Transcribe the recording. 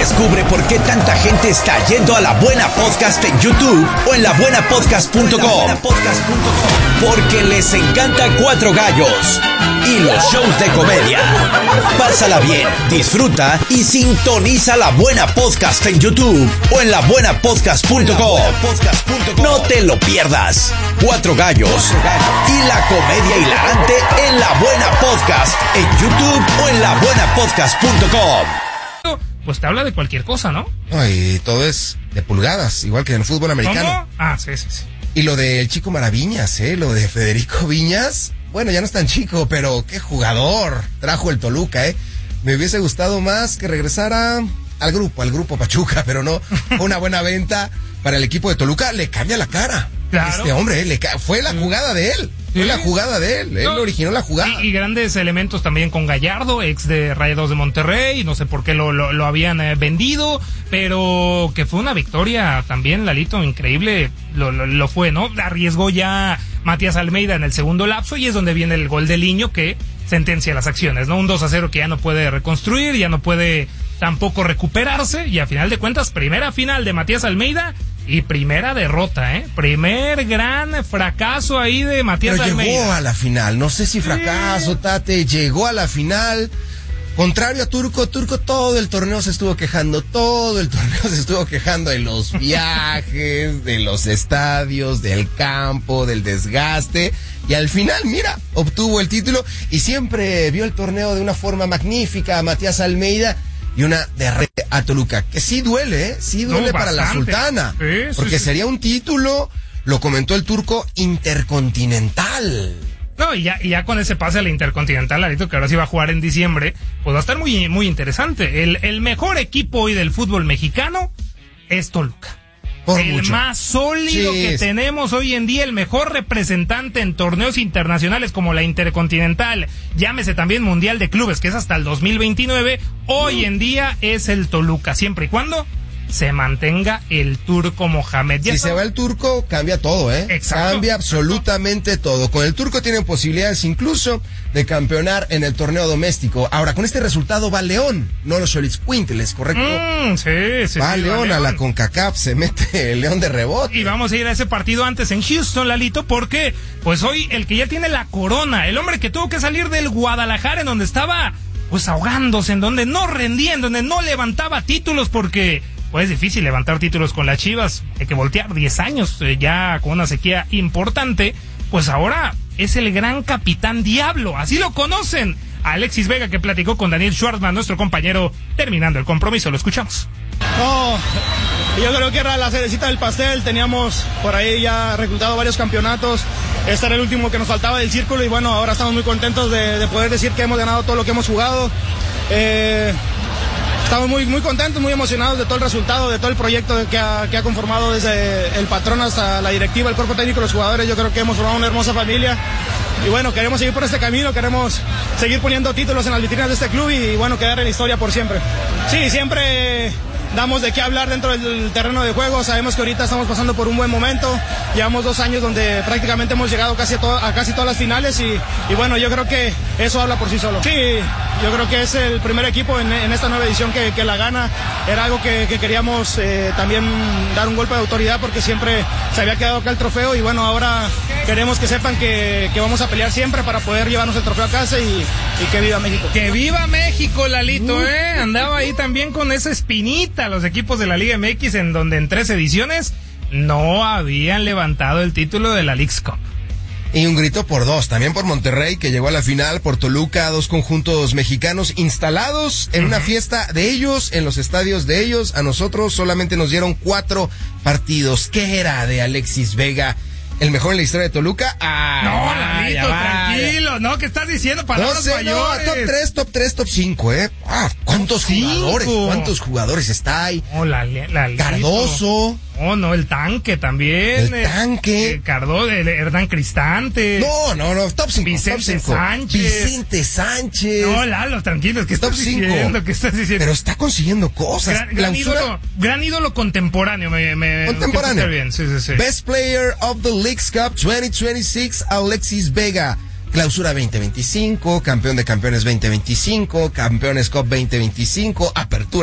Descubre por qué tanta gente está yendo a La Buena Podcast en YouTube o en labuenapodcast.com. Porque les encanta Cuatro Gallos y los shows de comedia. Pásala bien, disfruta y sintoniza La Buena Podcast en YouTube o en labuenapodcast.com. No te lo pierdas. Cuatro Gallos y la comedia hilarante en La Buena Podcast en YouTube o en labuenapodcast.com. Pues te habla de cualquier cosa, ¿no? Y todo es de pulgadas, igual que en el fútbol americano. ¿Cómo? Sí. Y lo del Chico Maraviñas, lo de Federico Viñas, bueno, ya no es tan chico, pero qué jugador trajo el Toluca, Me hubiese gustado más que regresara al grupo Pachuca, pero no, una buena venta para el equipo de Toluca, le cambia la cara. Claro. Este hombre, fue la jugada de él. Fue la jugada de él, él originó la jugada. Y grandes elementos también con Gallardo, ex de Rayados de Monterrey, no sé por qué lo habían vendido, pero que fue una victoria también, Lalito, increíble, lo fue, ¿no? Arriesgó ya Matías Almeida en el segundo lapso y es donde viene el gol de Liño que sentencia las acciones, ¿no? Un 2-0 que ya no puede reconstruir, ya no puede tampoco recuperarse y a final de cuentas, primera final de Matías Almeida y primera derrota, Primer gran fracaso ahí de Matías Almeida. Pero llegó a la final, no sé si fracaso, Tate, llegó a la final. Contrario a Turco todo el torneo se estuvo quejando, de los viajes, de los estadios, del campo, del desgaste. Y al final, mira, obtuvo el título y siempre vio el torneo de una forma magnífica a Matías Almeida. Y una derrota a Toluca, que sí duele, para la Sultana. Porque sería un título, lo comentó el Turco, intercontinental. No, y ya con ese pase a la Intercontinental, Larito, que ahora sí va a jugar en diciembre, pues va a estar muy, muy interesante. El mejor equipo hoy del fútbol mexicano es Toluca. Más sólido que tenemos hoy en día, el mejor representante en torneos internacionales como la Intercontinental, llámese también Mundial de Clubes, que es hasta el 2029, hoy en día es el Toluca, siempre y cuando se mantenga el Turco Mohamed. Si se va el Turco, cambia todo, Exacto. Cambia absolutamente todo. Con el Turco tienen posibilidades incluso de campeonar en el torneo doméstico. Ahora, con este resultado va León, no los Xolitzcuintles, ¿correcto? Sí. Va León a la CONCACAF, se mete el León de rebote. Y vamos a ir a ese partido antes en Houston, Lalito, porque pues hoy el que ya tiene la corona, el hombre que tuvo que salir del Guadalajara en donde estaba pues ahogándose, en donde no rendía, en donde no levantaba títulos porque pues es difícil levantar títulos con las Chivas, hay que voltear 10 años ya con una sequía importante, pues ahora es el gran capitán Diablo, así lo conocen. Alexis Vega, que platicó con Daniel Schwartzman, nuestro compañero, terminando el compromiso, lo escuchamos. No, yo creo que era la cerecita del pastel, teníamos por ahí ya reclutado varios campeonatos, este era el último que nos faltaba del círculo y bueno, ahora estamos muy contentos de poder decir que hemos ganado todo lo que hemos jugado. Estamos muy contentos, muy emocionados de todo el resultado, de todo el proyecto que ha conformado desde el patrón hasta la directiva, el cuerpo técnico, los jugadores. Yo creo que hemos formado una hermosa familia y bueno, queremos seguir por este camino, queremos seguir poniendo títulos en las vitrinas de este club y bueno, quedar en la historia por siempre. Sí, siempre damos de qué hablar dentro del terreno de juego, sabemos que ahorita estamos pasando por un buen momento, llevamos 2 años donde prácticamente hemos llegado a casi todas las finales y bueno, yo creo que eso habla por sí solo. Sí, yo creo que es el primer equipo en esta nueva edición que la gana, era algo que queríamos también dar un golpe de autoridad porque siempre se había quedado acá el trofeo y bueno, ahora queremos que sepan que vamos a pelear siempre para poder llevarnos el trofeo a casa y que viva México. Que viva México, Lalito, andaba ahí también con esa espinita los equipos de la Liga MX en donde en 3 ediciones no habían levantado el título de la Leagues Cup. Y un grito por 2, también por Monterrey, que llegó a la final, por Toluca, 2 conjuntos mexicanos instalados en una fiesta de ellos, en los estadios de ellos. A nosotros solamente nos dieron 4 partidos. ¿Qué era de Alexis Vega? ¿El mejor en la historia de Toluca? No, Lalito, tranquilo, ¿no? ¿Qué estás diciendo? Palabras mayores. No, top 3, top 5, ¿Cuántos jugadores está ahí? Cardoso. Oh, no, el tanque también. El tanque. Cardoso, Hernán Cristante. No, top 5. Vicente Sánchez. No, Lalo, tranquilo, ¿qué estás diciendo? ¿Qué estás diciendo? Pero está consiguiendo cosas. Gran ídolo contemporáneo. Contemporáneo. Bien. Sí. Best Player of the Leagues Cup 2026, Alexis Vega. Clausura 2025, campeón de campeones 2025, Campeones Cup 2025, Apertura